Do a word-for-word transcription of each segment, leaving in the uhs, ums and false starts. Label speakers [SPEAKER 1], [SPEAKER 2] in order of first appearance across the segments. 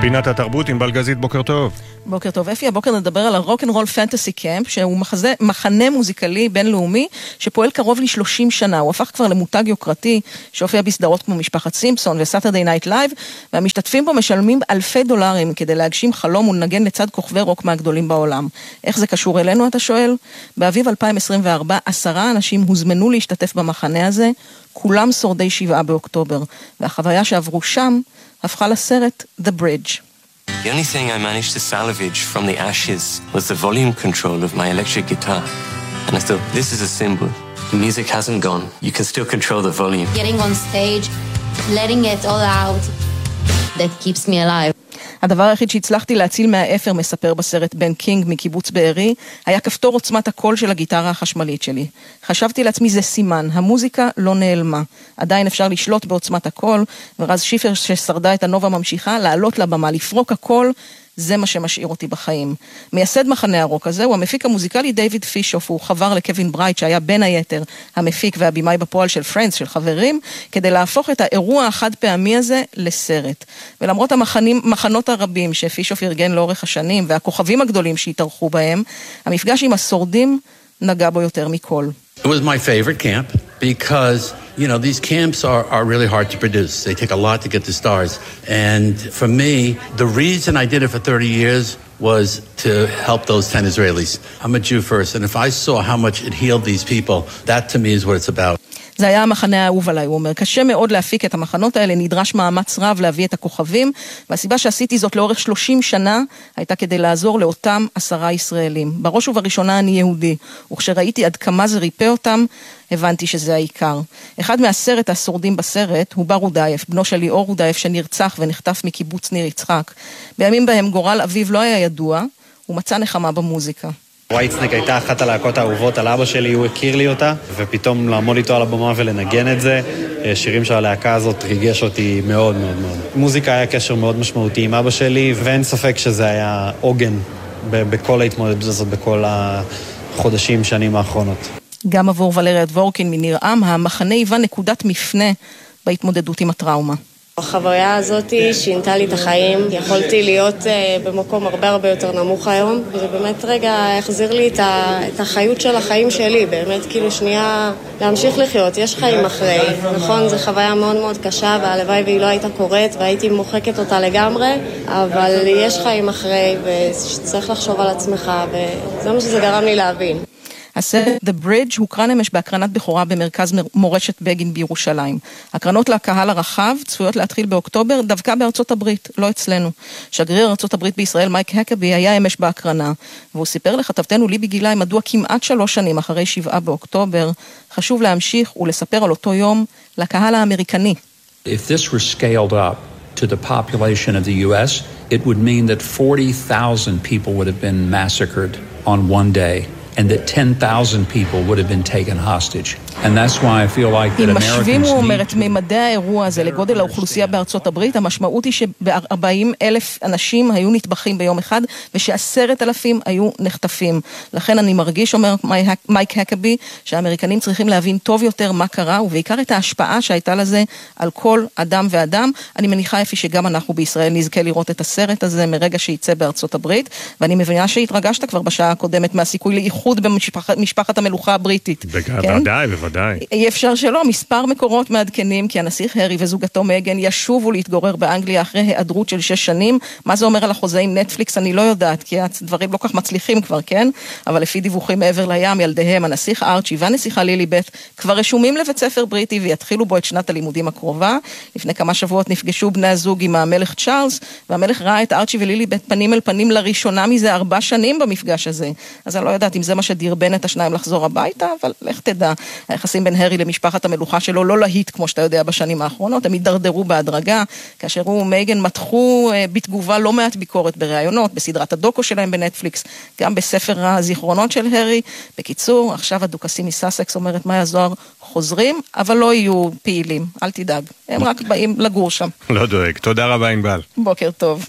[SPEAKER 1] פינת התרבות עם בלגזית, בוקר טוב.
[SPEAKER 2] בוקר טוב, אפי, הבוקר נדבר על הרוק-אנד-רול פנטסי קמפ, שהוא מחזה, מחנה מוזיקלי בינלאומי שפועל קרוב ל-שלושים שנה. הוא הפך כבר למותג יוקרתי שהופיע בסדרות כמו משפחת סימפסון וסאטרדיי נייט לייב, והמשתתפים בו משלמים אלפי דולרים כדי להגשים חלום ולנגן לצד כוכבי רוק מהגדולים בעולם. איך זה קשור אלינו, אתה שואל? באביב אלפיים עשרים וארבע, עשרה אנשים הוזמנו להשתתף במחנה הזה, כולם שורדי שבעה באוקטובר, והחוויה שעברו שם הפכה לסרט The Bridge.
[SPEAKER 3] The only thing I managed to salvage from the ashes was the volume control of my electric guitar. And I thought, this is a symbol. The music hasn't gone. You can still control the volume.
[SPEAKER 4] Getting on stage, letting it all out, that keeps me alive.
[SPEAKER 2] הדבר היחיד שהצלחתי להציל מהאפר, מספר בסרט בן קינג מקיבוץ בארי, היה כפתור עוצמת הקול של הגיטרה החשמלית שלי. חשבתי לעצמי, זה סימן, המוזיקה לא נעלמה. עדיין אפשר לשלוט בעוצמת הקול, ורז שיפר ששרדה את הנובה ממשיכה, לעלות לבמה, לפרוק הקול, זה מה שמשאיר אותי בחיים. מייסד מחנה הרוק הזה הוא המפיק המוזיקלי דיוויד פישוף, הוא חבר לקווין ברייט שהיה בין היתר המפיק והבימאי בפועל של פרנדס, של חברים, כדי להפוך את האירוע החד פעמי הזה לסרט. ולמרות המחנים, מחנות הרבים שפישוף ארגן לאורך השנים והכוכבים הגדולים שהתארחו בהם, המפגש עם השורדים נגע בו יותר מכל.
[SPEAKER 5] It was my favorite camp because, you know, these camps are, are really hard to produce. They take a lot to get the stars. And for me, the reason I did it for thirty years was to help those ten Israelis. I'm a Jew first, and if I saw how much it healed these people, that to me is what it's about.
[SPEAKER 2] זה היה המחנה האהוב עליי, הוא אומר. קשה מאוד להפיק את המחנות האלה, נדרש מאמץ רב להביא את הכוכבים, והסיבה שעשיתי זאת לאורך שלושים שנה, הייתה כדי לעזור לאותם עשרה ישראלים. בראש ובראשונה אני יהודי, וכשראיתי עד כמה זה ריפא אותם, הבנתי שזה העיקר. אחד מעשרת השורדים בסרט הוא בר רודייף, בנו של ליאור רודייף שנרצח ונחטף מקיבוץ ניר יצחק. בימים בהם גורל אביו לא היה ידוע, הוא מצא נחמה במוזיקה.
[SPEAKER 6] ווייטסנק הייתה אחת הלהקות האהובות על אבא שלי, הוא הכיר לי אותה, ופתאום לעמוד איתו על הבמה ולנגן את זה, שירים של הלהקה הזאת ריגש אותי מאוד מאוד מאוד. מוזיקה היה קשר מאוד משמעותי עם אבא שלי, ואין ספק שזה היה עוגן בכל ההתמודדות הזאת, בכל החודשים, שנים האחרונות.
[SPEAKER 2] גם עבור ולריה דבורקין מניר עם, המחנה היווה נקודת מפנה בהתמודדות עם הטראומה.
[SPEAKER 7] החוויה הזאת שינתה לי את החיים, יכולתי להיות במקום הרבה הרבה יותר נמוך היום, וזה באמת רגע החזיר לי את החיות של החיים שלי, באמת כאילו שנייה להמשיך לחיות, יש חיים אחרי, נכון, זו חוויה מאוד מאוד קשה, והלוואי והיא לא הייתה קורית, והייתי מוחקת אותה לגמרי, אבל יש חיים אחרי, וצריך לחשוב על עצמך, וזה מה שזה גרם לי להבין.
[SPEAKER 2] הסרט The Bridge הוקרן אמש בהקרנת בכורה במרכז מורשת בגין בירושלים. הקרנות לקהל הרחב צפויות להתחיל באוקטובר דווקא בארצות הברית, לא אצלנו. שגריר ארצות הברית בישראל מייק הקבי היה אמש בהקרנה, והוא סיפר לכתבתנו ליבי גילאי מדוע כמעט שלוש שנים אחרי שבעה באוקטובר חשוב להמשיך ולספר על אותו יום לקהל האמריקני.
[SPEAKER 8] If this were scaled up to the population of the U S, it would mean that forty thousand people would have been massacred on one day. And that ten thousand people would have been taken hostage. And that's why I feel like that Americans need to... אם משווים, הוא אומר, את ממדי האירוע הזה לגודל האוכלוסייה בארצות הברית, המשמעות היא שב-ארבעים אלף אנשים היו נטבחים ביום אחד, ושעשרת אלפים היו נחטפים. לכן אני מרגיש, אומר מייק הקבי, שהאמריקנים צריכים להבין טוב יותר מה קרה, ובעיקר את ההשפעה שהייתה לזה על כל אדם ואדם. אני מניחה אפי שגם אנחנו בישראל נזכה לראות את הסרט הזה מרגע שייצא בארצות הברית, ואני מבינה שהתרגשת כבר בשעה הקודמת מהסיכוי לאיחוד במשפחת המלוכה הבריטית.
[SPEAKER 1] בוודאי, בוודאי.
[SPEAKER 2] אי אפשר שלא, מספר מקורות מעדכנים, כי הנסיך הרי וזוגתו מגן ישובו להתגורר באנגליה אחרי היעדרות של שש שנים. מה זה אומר על החוזה עם נטפליקס? אני לא יודעת, כי הדברים לא כך מצליחים כבר, כן? אבל לפי דיווחים מעבר לים, ילדיהם, הנסיך ארצ'י והנסיכה ליליבט, כבר רשומים לבית ספר בריטי ויתחילו בו את שנת הלימודים הקרובה. לפני כמה שבועות נפגשו בני הזוג עם המלך צ'ארלס, והמלך ראה את ארצ'י וליליבט פנים אל פנים לראשונה מזה ארבע שנים במפגש הזה. אז אני לא יודעת אם זה מה שדרבן את השניים לחזור הביתה, אבל לך תדע, היחסים בין הרי למשפחת המלוכה שלו לא להיט, כמו שאתה יודע, בשנים האחרונות, הם הידרדרו בהדרגה, כאשר הוא ומייגן מתחו בתגובה לא מעט ביקורת בראיונות, בסדרת הדוקו שלהם בנטפליקס, גם בספר הזיכרונות של הרי. בקיצור, עכשיו הדוכסים מסאסקס, אומרת מאיה זוהר, חוזרים, אבל לא יהיו פעילים, אל תדאג, הם רק באים לגור שם.
[SPEAKER 1] לא דואג, תודה רבה ענבל.
[SPEAKER 2] בוקר טוב.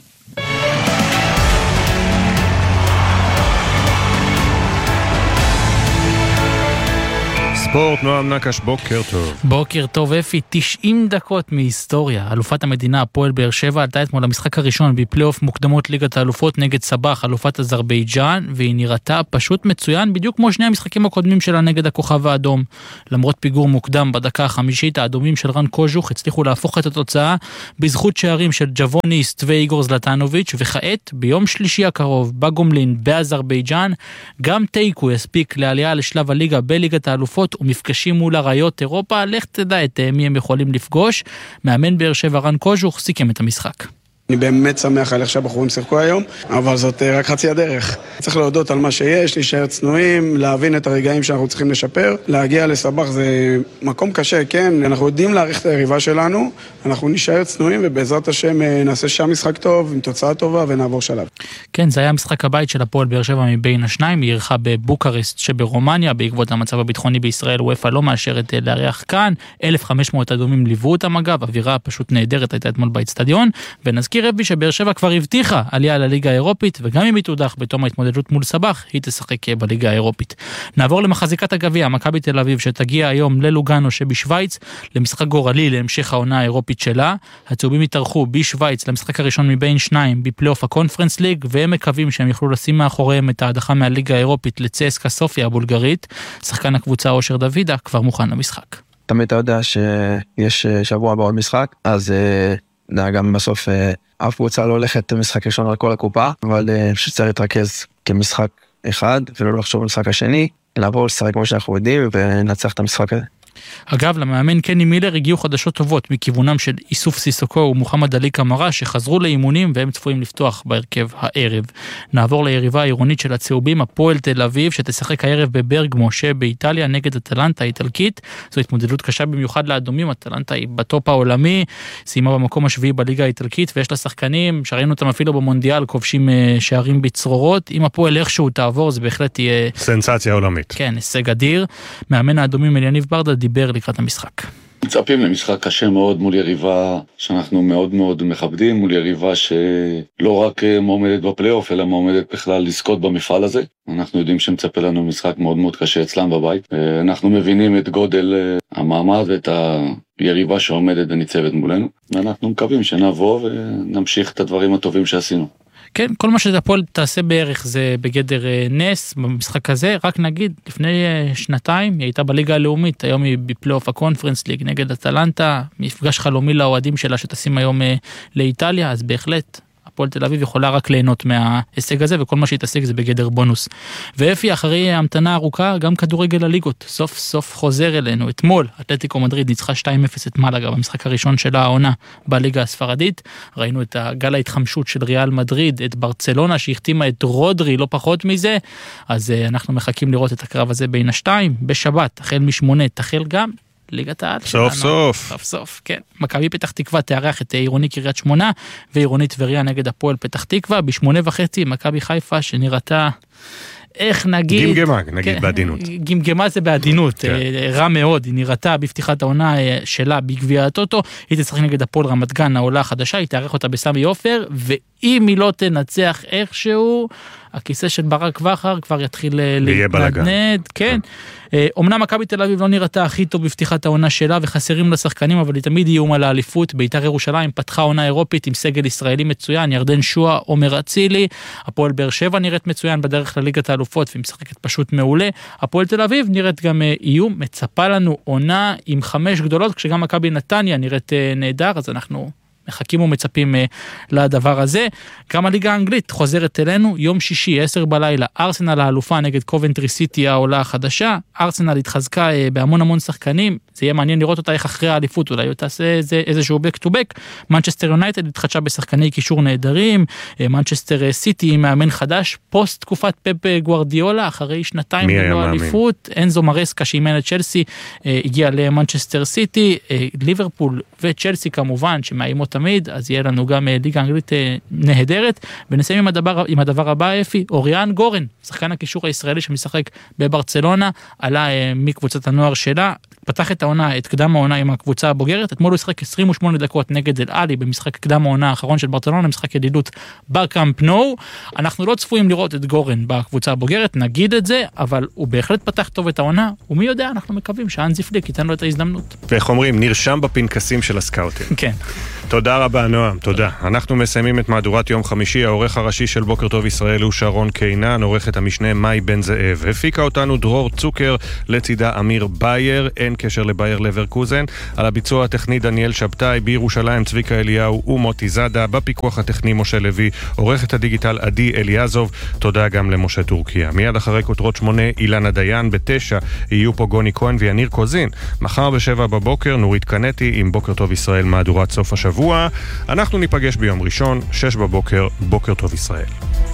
[SPEAKER 1] ספורט, נועם נקש, בוקר טוב.
[SPEAKER 9] בוקר טוב אפי, תשעים דקות מהיסטוריה. אלופת המדינה, הפועל באר שבע, עלתה אתמול למשחק הראשון בפלייאוף מוקדמות ליגת האלופות נגד סבח, אלופת אזרבייג'אן, והיא נראתה פשוט מצוין, בדיוק כמו שני המשחקים הקודמים שלה נגד הכוכב האדום. למרות פיגור מוקדם בדקה החמישית, האדומים של רן קוז'וך הצליחו להפוך את התוצאה בזכות שערים של ג'ווניסט ואיגור זלטנוביץ', וכעת ביום שלישי הקרוב בגומלין באזרבייג'אן גם תיקו יספיק לעלייה לשלב הליגה בליגת האלופות ומפגשים מול אריות אירופה. לך תדע את מי הם יכולים לפגוש. מאמן באר שבע רן קוז'וך סיכם את המשחק.
[SPEAKER 10] אני באמת שמח על איך שהבחורים שיחקו היום, אבל זאת רק חצי הדרך. צריך להודות על מה שיש, להישאר צנועים, להבין את הרגעים שאנחנו צריכים לשפר. להגיע לסבח זה מקום קשה, כן, אנחנו יודעים להעריך את היריבה שלנו, אנחנו נשאר צנועים ובעזרת השם נעשה שם משחק טוב, עם תוצאה טובה ונעבור שלב.
[SPEAKER 9] כן, זה היה משחק הבית של הפועל באר שבע מבין השניים, היא ערכה בבוקרשט שברומניה, בעקבות המצב הביטחוני בישראל, וופא לא מאשרת לארח כאן, אלף וחמש מאות אדומים ליוו אותם אגב, אווירה פשוט נהדרת הייתה אתמול באצטדיון, ונזכיר רבי שבאר שבע כבר הבטיחה עלייה לליגה האירופית, וגם אם היא תודח בתום ההתמודדות מול סבח, היא תשחק בליגה האירופית. נעבור למחזיקת הגביע, מכבי תל אביב, שתגיע היום ללוגאנו שבשוויץ, למשחק גורלי להמשך העונה האירופית שלה. הצהובים יתארחו בשוויץ למשחק הראשון מבין שניים בפלייאוף הקונפרנס ליג, והם מקווים שהם יוכלו לשים מאחוריהם את ההדחה מהליגה האירופית לצסקה סופיה הבולגרית. שחקן הקבוצה אושר דוידה כבר מוכן למשחק.
[SPEAKER 11] תמיד אתה יודע שיש שבוע בעוד משחק, אז גם בסוף אף קבוצה לא הולכת משחק ראשון על כל הקופה, אבל שצריך להתרכז כמשחק אחד, ולא לחשוב על המשחק השני, לעבור לשחק כמו שאנחנו יודעים, ונצח את המשחק הזה.
[SPEAKER 9] אגב, למאמן קני מילר הגיעו חדשות טובות מכיוונם של איסוף סיסוקו ומוחמד עלי קמרה שחזרו לאימונים והם צפויים לפתוח בהרכב הערב. נעבור ליריבה העירונית של הצהובים, הפועל תל אביב, שתשחק הערב בברגמו שבאיטליה נגד אטלנטה האיטלקית. זו התמודדות קשה במיוחד לאדומים, אטלנטה היא בטופ העולמי, סיימה במקום השביעי בליגה האיטלקית ויש לה שחקנים שראינו אותם אפילו במונדיאל כובשים שערים בצרורות. אם הפועל איכשהו תעבור זה בהחלט תהיה
[SPEAKER 1] סנסציה עולמית.
[SPEAKER 9] כן, הישג אדיר. מאמן האדומים אליניב ברדה דיבר לקראת המשחק.
[SPEAKER 12] מצפים למשחק קשה מאוד מול יריבה שאנחנו מאוד מאוד מכבדים, מול יריבה שלא רק מועמדת בפלייאוף, אלא מועמדת בכלל לזכות במפעל הזה. אנחנו יודעים שמצפה לנו משחק מאוד מאוד קשה אצלם בבית. אנחנו מבינים את גודל המעמד ואת היריבה שעומדת וניצבת מולנו, ואנחנו מקווים שנבוא ונמשיך את הדברים הטובים שעשינו.
[SPEAKER 9] כן, כל מה שהפועל תעשה בערך זה בגדר נס במשחק הזה, רק נגיד, לפני שנתיים היא הייתה בליגה הלאומית, היום היא בפלייאוף הקונפרנס ליג נגד אטלנטה, מפגש חלומי לאוהדים שלה שטסים היום לאיטליה, אז בהחלט הפועל תל אביב יכולה רק ליהנות מההישג הזה, וכל מה שהתעסק זה בגדר בונוס. ואפי, אחרי המתנה ארוכה, גם כדורגל הליגות, סוף סוף חוזר אלינו. אתמול, אתלטיקו מדריד ניצחה שתיים אפס את מלאגה, במשחק הראשון שלה העונה בליגה הספרדית. ראינו את הגל ההתחמשות של ריאל מדריד, את ברצלונה שהחתימה את רודרי, לא פחות מזה. אז אנחנו מחכים לראות את הקרב הזה בין השתיים. בשבת, החל משמונה, תחל גם ליגת העל.
[SPEAKER 1] סוף סוף.
[SPEAKER 9] סוף סוף, כן. מכבי פתח תקווה תארח את עירוני קריית שמונה, ועירוני טבריה נגד הפועל פתח תקווה, בשמונה וחצי, מכבי חיפה שנראתה, איך נגיד...
[SPEAKER 1] גמגמה, נגיד כן, בעדינות.
[SPEAKER 9] גמגמה זה בעדינות, כן. רע מאוד, היא נראתה בפתיחת העונה שלה בגביע הטוטו, היא תשחק נגד הפועל רמת גן, העולה החדשה, היא תארח אותה בסמי עופר, ואם היא לא תנצח איכשהו, הכיסא של ברק וחר כבר יתחיל להתנדנד, כן. אומנם מכבי תל אביב לא נראתה הכי טוב בפתיחת העונה שלה וחסרים לשחקנים, אבל היא תמיד איום על האליפות. בית"ר ירושלים פתחה עונה אירופית עם סגל ישראלי מצוין, ירדן שועה, עומר אצילי. הפועל באר שבע נראית מצוין בדרך לליגת האלופות והיא משחקת פשוט מעולה. הפועל תל אביב נראית גם איום, מצפה לנו עונה עם חמש גדולות, כשגם מכבי נתניה נראית נהדר, אז אנחנו מחכים ומצפים לדבר הזה. גם הליגה האנגלית חוזרת אלינו, יום שישי, עשר בלילה, ארסנל האלופה נגד קובנטרי סיטי העולה החדשה. ארסנל התחזקה בהמון המון שחקנים, זה יהיה מעניין לראות אותה איך אחרי האליפות, אולי תעשה איזשהו back to back. מנצ'סטר יונייטד התחדשה בשחקני קישור נהדרים, מנצ'סטר סיטי עם מאמן חדש, פוסט תקופת פפ גוארדיולה, אחרי שנתיים ללא אליפות, אנזו מרסקה שאימן את צ'לסי, הגיע למנצ'סטר סיטי, ליברפול וצ'לסי כמובן, שמאיימות תמיד, אז יהיה לנו גם ליגה אנגלית נהדרת, ונסיים עם הדבר, עם הדבר הבא, אפי, אוריאן גורן, שחקן הקישור הישראלי שמשחק בברצלונה, עלה מקבוצת הנוער שלה, פתח את העונה, את קדם העונה עם הקבוצה הבוגרת, אתמול הוא ישחק עשרים ושמונה דקות נגד אל עלי, במשחק קדם העונה האחרון של ברצלונה, משחק ידידות בקאמפ נו. אנחנו לא צפויים לראות את גורן בקבוצה הבוגרת, נגיד את זה, אבל הוא בהחלט פתח טוב את העונה, ומי יודע, אנחנו מקווים שהאנזי פליק ייתן לו את ההזדמנות.
[SPEAKER 1] ואיך אומרים, נרשם בפנקסים של הסקאוטים.
[SPEAKER 9] כן.
[SPEAKER 1] תודה רבה, נועם, תודה. אנחנו מסיימים את מהדורת יום חמישי, העורך הראשי של בוקר טוב ישראל הוא שרון קינן, עורכת המשנה מאי בן זאב. הפיקה אותנו דרור צוקר, לצידה אמיר בייר, אין קשר לבייר לברקוזן, על הביצוע הטכני דניאל שבתאי, בירושלים צביקה אליהו ומוטי זאדה, בפיקוח הטכני משה לוי, עורכת הדיגיטל עדי אליעזוב, תודה גם למשה טורקיה. מיד אחרי כותרות שמונה, אילנה דיין, בתשע יהיו פה גוני כהן ויניר קוזין. מחר בשבע בבוקר נורית קנטי עם בוקר טוב ישראל מהדורת סוף השבוע. אנחנו ניפגש ביום ראשון, שש בבוקר, בוקר טוב ישראל.